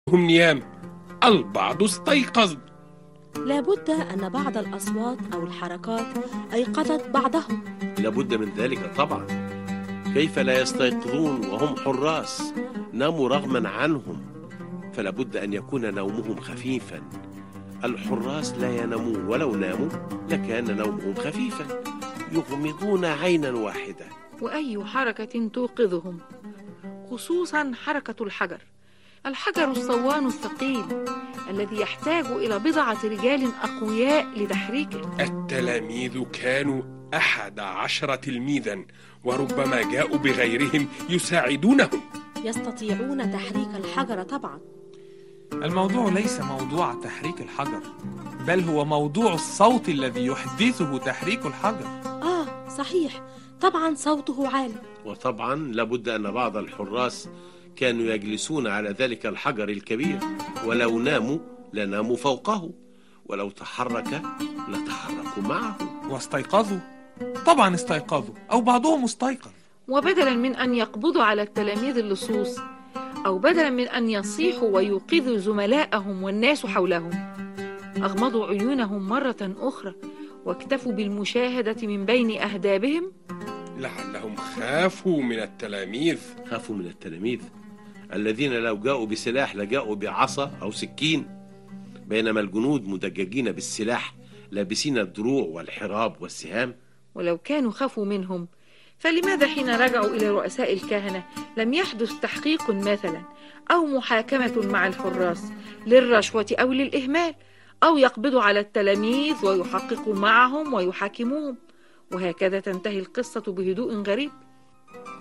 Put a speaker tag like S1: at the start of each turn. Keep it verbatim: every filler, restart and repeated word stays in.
S1: هم نيام، البعض استيقظ.
S2: لابد أن بعض الأصوات أو الحركات أيقظت بعضهم.
S3: لابد من ذلك طبعا. كيف لا يستيقظون وهم حراس؟ ناموا رغما عنهم، فلابد أن يكون نومهم خفيفا. الحراس لا ينامون، ولو ناموا لكان نومهم خفيفا، يغمضون عينا واحدة.
S4: وأي حركة توقظهم، خصوصا حركة الحجر الحجر الصوان الثقيل الذي يحتاج إلى بضعة رجال أقوياء لتحريكه.
S1: التلاميذ كانوا أحد عشر تلميذا، وربما جاءوا بغيرهم يساعدونهم.
S2: يستطيعون تحريك الحجر طبعا.
S5: الموضوع ليس موضوع تحريك الحجر، بل هو موضوع الصوت الذي يحدثه تحريك الحجر.
S2: آه صحيح، طبعا صوته عالي.
S3: وطبعا لابد أن بعض الحراس كانوا يجلسون على ذلك الحجر الكبير، ولو ناموا لناموا فوقه، ولو تحرك لتحركوا معه.
S5: واستيقظوا، طبعا استيقظوا، أو بعضهم استيقظ.
S4: وبدلا من أن يقبضوا على التلاميذ اللصوص، أو بدلا من أن يصيحوا ويوقظوا زملائهم والناس حولهم، أغمضوا عيونهم مرة أخرى واكتفوا بالمشاهدة من بين أهدابهم.
S1: لعلهم خافوا من التلاميذ.
S3: خافوا من التلاميذ الذين لو جاءوا بسلاح لجاءوا بعصا أو سكين، بينما الجنود مدججين بالسلاح لابسين الدروع والحراب والسهام.
S4: ولو كانوا خافوا منهم، فلماذا حين رجعوا إلى رؤساء الكهنة لم يحدث تحقيق مثلا أو محاكمة مع الحراس للرشوة أو للإهمال، أو يقبضوا على التلاميذ ويحققوا معهم ويحاكموهم؟ وهكذا تنتهي القصة بهدوء غريب.